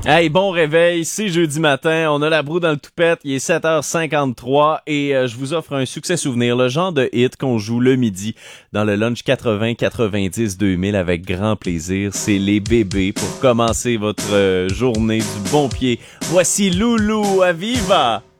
Hey, bon réveil, c'est jeudi matin, on a la broue dans le toupette, il est 7h53 et je vous offre un succès souvenir, le genre de hit qu'on joue le midi dans le lunch 80-90-2000 avec grand plaisir. C'est les bébés pour commencer votre journée du bon pied. Voici Loulou, à viva!